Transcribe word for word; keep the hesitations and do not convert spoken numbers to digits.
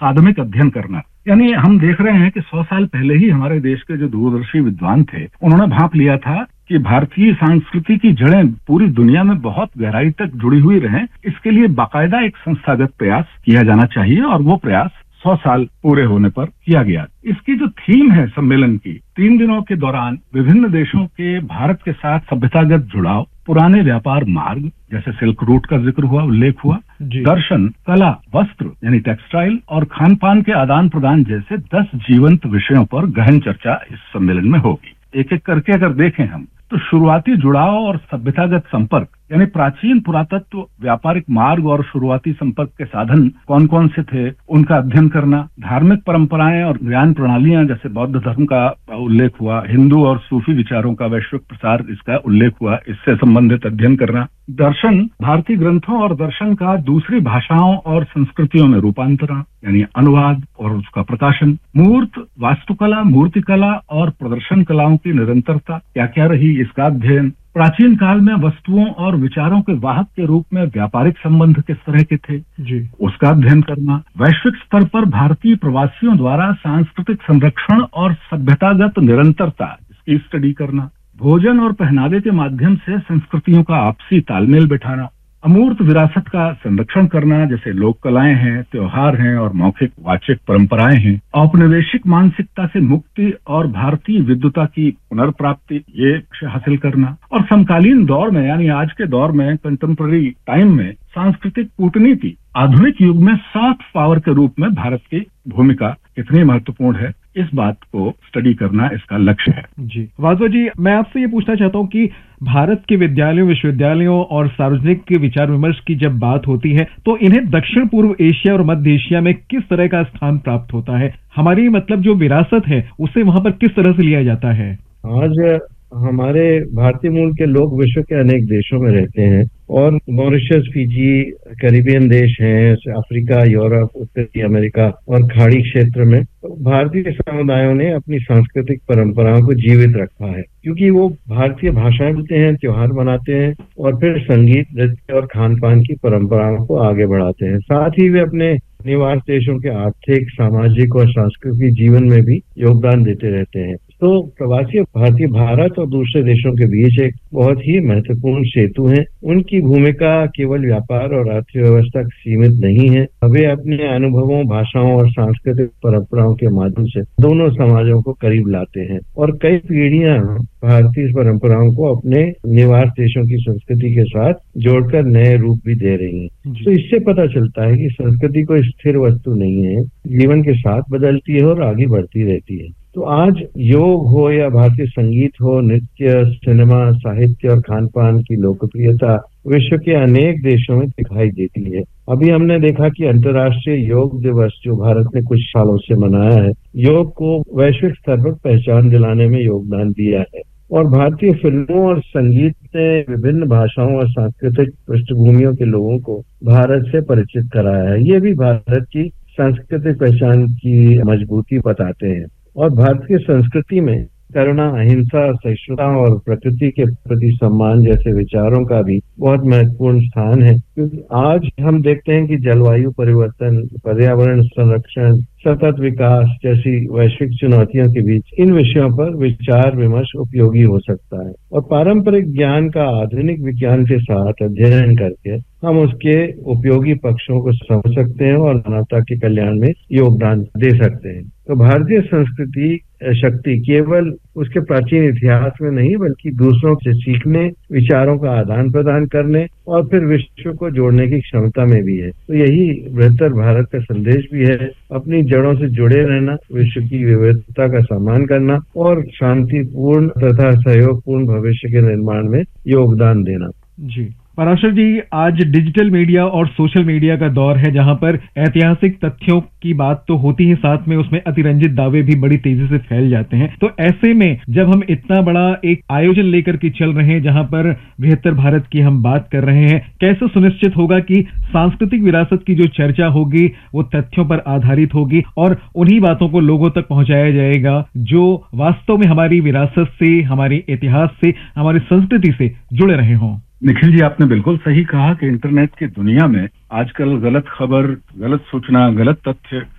अकादमिक अध्ययन करना। यानी हम देख रहे हैं कि सौ साल पहले ही हमारे देश के जो दूरदर्शी विद्वान थे, उन्होंने भांप लिया था कि भारतीय संस्कृति की जड़ें पूरी दुनिया में बहुत गहराई तक जुड़ी हुई रहें, इसके लिए बाकायदा एक संस्थागत प्रयास किया जाना चाहिए, और वो प्रयास सौ साल पूरे होने पर किया गया। इसकी जो थीम है सम्मेलन की, तीन दिनों के दौरान विभिन्न देशों के भारत के साथ सभ्यतागत जुड़ाव, पुराने व्यापार मार्ग जैसे सिल्क रूट का जिक्र हुआ, उल्लेख हुआ, दर्शन, कला, वस्त्र यानी टेक्सटाइल और खान पान के आदान प्रदान जैसे दस जीवंत विषयों पर गहन चर्चा इस सम्मेलन में होगी। एक एक करके अगर देखें हम, तो शुरुआती जुड़ाव और सभ्यतागत संपर्क यानी प्राचीन पुरातत्व, व्यापारिक मार्ग और शुरुआती संपर्क के साधन कौन कौन से थे, उनका अध्ययन करना, धार्मिक परंपराएं और ज्ञान प्रणालियां जैसे बौद्ध धर्म का उल्लेख हुआ, हिंदू और सूफी विचारों का वैश्विक प्रसार इसका उल्लेख हुआ, इससे संबंधित अध्ययन करना, दर्शन, भारतीय ग्रंथों और दर्शन का दूसरी भाषाओं और संस्कृतियों में रूपांतरण यानी अनुवाद और उसका प्रकाशन, मूर्त, वास्तुकला, मूर्तिकला और प्रदर्शन कलाओं की निरंतरता क्या क्या रही, इसका अध्ययन, प्राचीन काल में वस्तुओं और विचारों के वाहक के रूप में व्यापारिक संबंध किस तरह के थे जी, उसका अध्ययन करना, वैश्विक स्तर पर भारतीय प्रवासियों द्वारा सांस्कृतिक संरक्षण और सभ्यतागत निरंतरता इसकी स्टडी करना, भोजन और पहनावे के माध्यम से संस्कृतियों का आपसी तालमेल बिठाना, अमूर्त विरासत का संरक्षण करना जैसे लोक कलाएं हैं, त्योहार हैं और मौखिक वाचिक परंपराएं हैं, औपनिवेशिक मानसिकता से मुक्ति और भारतीय विद्वता की पुनर्प्राप्ति ये हासिल करना, और समकालीन दौर में यानी आज के दौर में कंटेम्पररी टाइम में सांस्कृतिक कूटनीति आधुनिक युग में सॉफ्ट पावर के रूप में भारत की भूमिका कितनी महत्वपूर्ण है, इस बात को स्टडी करना इसका लक्ष्य है। जी वासवा जी, मैं आपसे ये पूछना चाहता हूँ कि भारत के विद्यालयों, विश्वविद्यालयों और सार्वजनिक विचार विमर्श की जब बात होती है तो इन्हें दक्षिण पूर्व एशिया और मध्य एशिया में किस तरह का स्थान प्राप्त होता है? हमारी मतलब जो विरासत है उसे वहां पर किस तरह से लिया जाता है? आज हमारे भारतीय मूल के लोग विश्व के अनेक देशों में रहते हैं और मॉरिशस, फिजी, कैरिबियन देश हैं, अफ्रीका, यूरोप, उत्तरी अमेरिका और खाड़ी क्षेत्र में भारतीय समुदायों ने अपनी सांस्कृतिक परंपराओं को जीवित रखा है, क्योंकि वो भारतीय भाषाएं बोलते हैं, त्योहार मनाते हैं और फिर संगीत, नृत्य और खान पान की परंपराओं को आगे बढ़ाते हैं। साथ ही वे अपने निवास देशों के आर्थिक, सामाजिक और सांस्कृतिक जीवन में भी योगदान देते रहते हैं। तो प्रवासी भारतीय भारत और दूसरे देशों के बीच एक बहुत ही महत्वपूर्ण सेतु है। उनकी भूमिका केवल व्यापार और अर्थव्यवस्था सीमित नहीं है, वे अपने अनुभवों, भाषाओं और सांस्कृतिक परंपराओं के माध्यम से दोनों समाजों को करीब लाते हैं और कई पीढ़ियां भारतीय परंपराओं को अपने निवास देशों की संस्कृति के साथ जोड़कर नए रूप भी दे रही हैं। तो इससे पता चलता है कि संस्कृति कोई स्थिर वस्तु नहीं है, जीवन के साथ बदलती है और आगे बढ़ती रहती है। तो आज योग हो या भारतीय संगीत हो, नृत्य, सिनेमा, साहित्य और खान पान की लोकप्रियता विश्व के अनेक देशों में दिखाई देती है। अभी हमने देखा कि अंतर्राष्ट्रीय योग दिवस जो भारत ने कुछ सालों से मनाया है, योग को वैश्विक स्तर पर पहचान दिलाने में योगदान दिया है और भारतीय फिल्मों और संगीत ने विभिन्न भाषाओं और सांस्कृतिक पृष्ठभूमियों के लोगों को भारत से परिचित कराया है। ये भी भारत की सांस्कृतिक पहचान की मजबूती बताते हैं। और भारतीय संस्कृति में करुणा, अहिंसा, सहिष्णुता और प्रकृति के प्रति सम्मान जैसे विचारों का भी बहुत महत्वपूर्ण स्थान है, क्योंकि आज हम देखते हैं कि जलवायु परिवर्तन, पर्यावरण संरक्षण, सतत विकास जैसी वैश्विक चुनौतियों के बीच इन विषयों पर विचार विमर्श उपयोगी हो सकता है और पारंपरिक ज्ञान का आधुनिक विज्ञान के साथ अध्ययन करके हम उसके उपयोगी पक्षों को समझ सकते हैं और मानवता के कल्याण में योगदान दे सकते हैं। तो भारतीय संस्कृति शक्ति केवल उसके प्राचीन इतिहास में नहीं, बल्कि दूसरों से सीखने, विचारों का आदान प्रदान करने और फिर विश्व को जोड़ने की क्षमता में भी है। तो यही बेहतर भारत का संदेश भी है, अपनी जड़ों से जुड़े रहना, विश्व की विविधता का सम्मान करना और शांतिपूर्ण तथा सहयोगपूर्ण भविष्य के निर्माण में योगदान देना। जी पराशर जी, आज डिजिटल मीडिया और सोशल मीडिया का दौर है जहां पर ऐतिहासिक तथ्यों की बात तो होती है, साथ में उसमें अतिरंजित दावे भी बड़ी तेजी से फैल जाते हैं। तो ऐसे में जब हम इतना बड़ा एक आयोजन लेकर के चल रहे हैं जहां पर बेहतर भारत की हम बात कर रहे हैं, कैसे सुनिश्चित होगा कि सांस्कृतिक विरासत की जो चर्चा होगी वो तथ्यों पर आधारित होगी और उन्हीं बातों को लोगों तक पहुंचाया जाएगा जो वास्तव में हमारी विरासत से, हमारे इतिहास से, हमारी संस्कृति से जुड़े रहे हों? निखिल जी, आपने बिल्कुल सही कहा कि इंटरनेट की दुनिया में आजकल गलत खबर, गलत सूचना, गलत तथ्य